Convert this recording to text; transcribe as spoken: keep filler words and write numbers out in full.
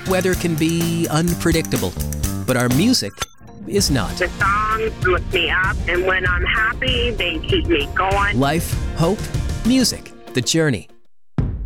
Weather can be unpredictable, but our music is not. The songs lift me up, and when I'm happy, they keep me going. Life, hope, music, the journey.